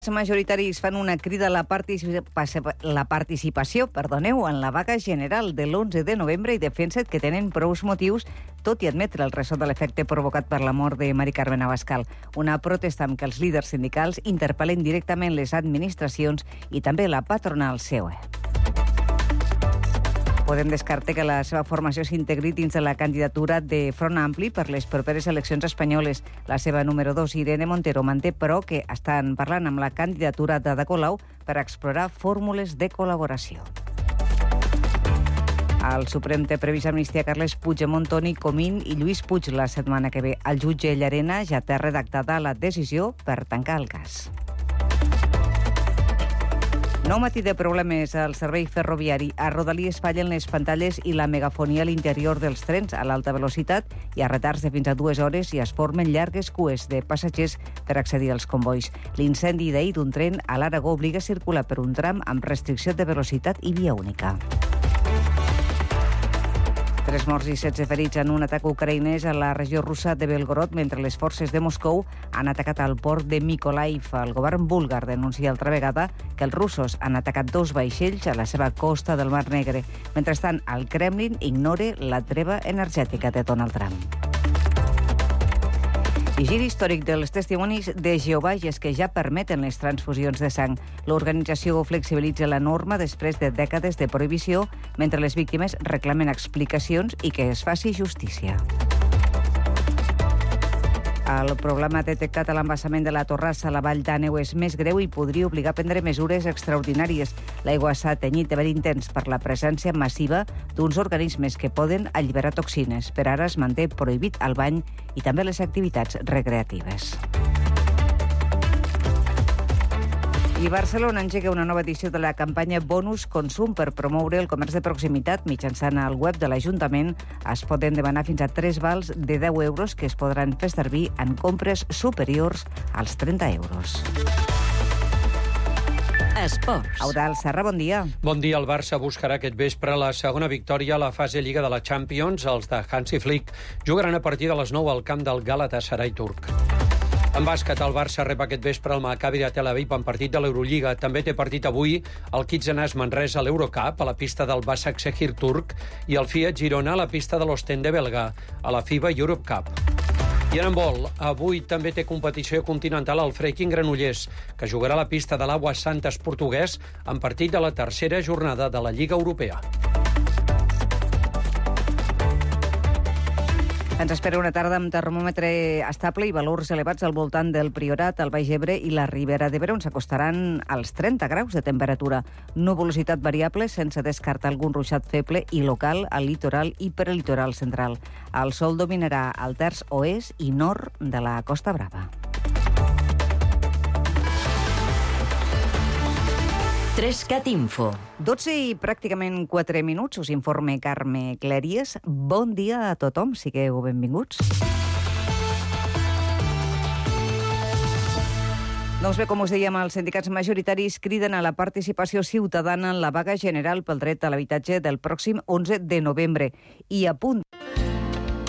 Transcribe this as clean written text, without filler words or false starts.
Els majoritaris fan una crida a la participació en la vaga general de l'11 de novembre i defensen que tenen prous motius, tot i admetre el ressò de l'efecte provocat per la mort de Mari Carmen Abascal. Una protesta amb què els líders sindicals interpel·len directament les administracions i també la patronal COE. Podem descartar que la seva formació s'integri dins de la candidatura de Front Ampli per les properes eleccions espanyoles. La seva número 2, Irene Montero, manté, però, que estan parlant amb la candidatura d'Ada Colau per explorar fórmules de col·laboració. El Suprem té previst amnistia Carles Puigdemont, Toni Comín i Lluís Puig la setmana que ve. El jutge Llarena ja té redactada la decisió per tancar el cas. Nou matí de problemes al servei ferroviari. A Rodalies fallen les pantalles i la megafonia a l'interior dels trens a l'alta velocitat. Hi ha retards de fins a 2 hores i es formen llargues cues de passatgers per accedir als convois. L'incendi d'ahir d'un tren a l'Aragó obliga a circular per un tram amb restricció de velocitat i via única. 3 morts i 16 ferits en un atac ucraïnès a la regió russa de Belgorod mentre les forces de Moscou han atacat al port de Mykolaiv. El govern búlgar denuncia altra vegada que els russos han atacat 2 vaixells a la seva costa del Mar Negre. Mentrestant, el Kremlin ignora la treva energètica de Donald Trump. I gir històric dels testimonis de Jehovà, i és que ja permeten les transfusions de sang. L'organització flexibilitza la norma després de dècades de prohibició, mentre les víctimes reclamen explicacions i que es faci justícia. El problema detectat a l'embassament de la Torrassa a la Vall d'Àneu és més greu i podria obligar a prendre mesures extraordinàries. L'aigua s'ha tenyit de verd intens per la presència massiva d'uns organismes que poden alliberar toxines. Per ara es manté prohibit el bany i també les activitats recreatives. I Barcelona engega una nova edició de la campanya Bonus Consum per promoure el comerç de proximitat. Mitjançant el web de l'Ajuntament es poden demanar fins a 3 vals de 10 euros que es podran fer servir en compres superiors als 30 euros. Esports. Eudald Serra, bon dia. Bon dia. El Barça buscarà aquest vespre la segona victòria a la fase Lliga de la Champions. Els de Hansi Flick jugaran a partir de les 9 al camp del Galatasaray turc. En bàsquet, el Barça rep aquest vespre el Maccabi de Tel Aviv en partit de l'Eurolliga. També té partit avui el Kitsenàs Manresa a l'Eurocup, a la pista del Başakşehir turc, i el Fiat Girona a la pista de l'Ostende belga, a la FIBA Europe Cup. I en handbol, avui també té competició continental el Freiking Granollers, que jugarà a la pista de l'Aguas Santas portuguès en partit de la tercera jornada de la Lliga Europea. Ens espera una tarda amb termòmetre estable i valors elevats al voltant del Priorat, el Baix Ebre i la Ribera d'Ebre, on s'acostaran als 30 graus de temperatura. Nuvolositat variable, sense descartar algun ruixat feble i local al litoral i perelitoral central. El sol dominarà el terç oest i nord de la Costa Brava. 3CAT Info. 12 i pràcticament 4 minuts, us informe Carme Clèries. Bon dia a tothom, sigueu benvinguts. Doncs bé, com us dèiem, els sindicats majoritaris criden a la participació ciutadana en la vaga general pel dret a l'habitatge del pròxim 11 de novembre i apunten